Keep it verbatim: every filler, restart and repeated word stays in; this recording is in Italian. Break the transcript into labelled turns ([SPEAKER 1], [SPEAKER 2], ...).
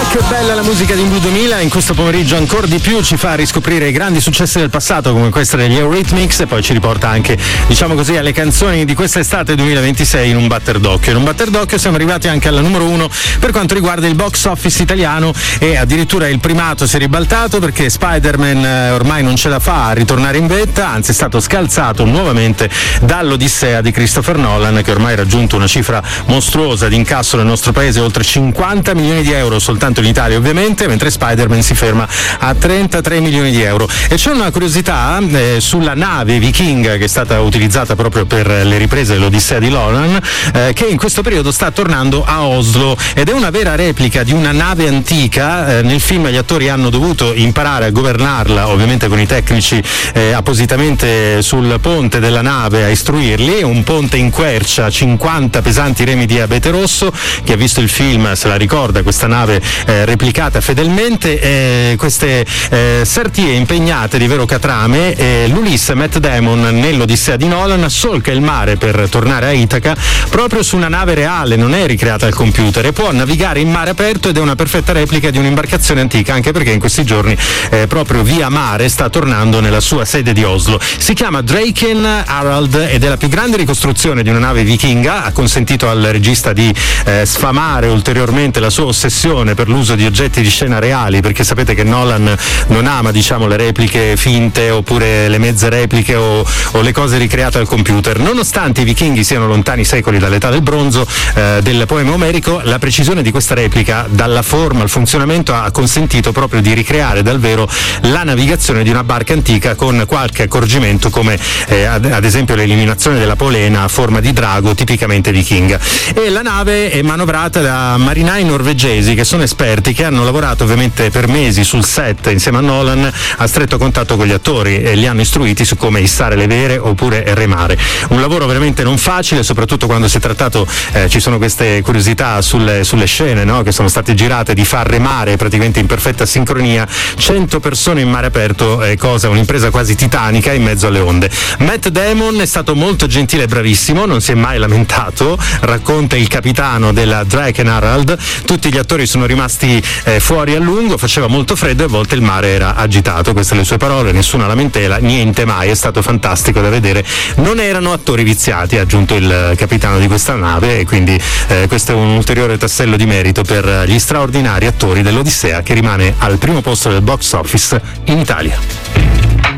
[SPEAKER 1] Che bella la musica di Blue duemila, in questo pomeriggio ancora di più ci fa riscoprire i grandi successi del passato come questa degli Eurythmics e poi ci riporta anche, diciamo così, alle canzoni di quest'estate duemilaventisei in un batter d'occhio. In un batter d'occhio siamo arrivati anche alla numero uno per quanto riguarda il box office italiano e addirittura il primato si è ribaltato perché Spider-Man eh, ormai non ce la fa a ritornare in vetta, anzi è stato scalzato nuovamente dall'Odissea di Christopher Nolan, che ormai ha raggiunto una cifra mostruosa di incasso nel nostro paese, oltre cinquanta milioni di euro soltanto in Italia ovviamente, mentre Spider-Man si ferma a trentatré milioni di euro. E c'è una curiosità eh, sulla nave Viking che è stata utilizzata proprio per le riprese dell'Odissea di Nolan, eh, che in questo periodo sta tornando a Oslo ed è una vera replica di una nave antica. Eh, nel film gli attori hanno dovuto imparare a governarla, ovviamente con i tecnici eh, appositamente sul ponte della nave a istruirli, un ponte in quercia, cinquanta pesanti remi di abete rosso. Chi ha visto il film se la ricorda, questa nave eh, replicata fedelmente, eh, queste eh, sartie impegnate di vero catrame. eh, l'Ulisse Matt Damon nell'Odissea di Nolan solca il mare per tornare a Itaca proprio su una nave reale, non è ricreata al computer, e può navigare in mare aperto ed è una perfetta replica di un'imbarcazione antica, anche perché in questi giorni eh, proprio via mare sta tornando nella sua sede di Oslo. Si chiama Draken Harald ed è la più grande ricostruzione di una nave vichinga, ha consentito al regista di eh, sfamare ulteriormente la sua ossessione per l'uso di oggetti di scena reali, perché sapete che Nolan non ama, diciamo, le repliche finte oppure le mezze repliche o, o le cose ricreate al computer. Nonostante i vichinghi siano lontani secoli dall'età del bronzo eh, del poema omerico, la precisione di questa replica, dalla forma al funzionamento, ha consentito proprio di ricreare dal vero la navigazione di una barca antica con qualche accorgimento come eh, ad, ad esempio l'eliminazione della polena a forma di drago tipicamente vichinga. E la nave è manovrata da marinai norvegesi che sono esperti, che hanno lavorato ovviamente per mesi sul set insieme a Nolan a stretto contatto con gli attori e li hanno istruiti su come issare le vere oppure remare. Un lavoro veramente non facile, soprattutto quando si è trattato, eh, ci sono queste curiosità sulle, sulle scene, no? Che sono state girate, di far remare praticamente in perfetta sincronia cento persone in mare aperto, è cosa, un'impresa quasi titanica in mezzo alle onde. Matt Damon è stato molto gentile e bravissimo, non si è mai lamentato, racconta il capitano della Draken Harald. Tutti gli attori sono rimasti eh, fuori a lungo, faceva molto freddo e a volte il mare era agitato, queste le sue parole, nessuna lamentela, niente mai, è stato fantastico da vedere, non erano attori viziati, ha aggiunto il capitano di questa nave, e quindi eh, questo è un ulteriore tassello di merito per gli straordinari attori dell'Odissea, che rimane al primo posto del box office in Italia.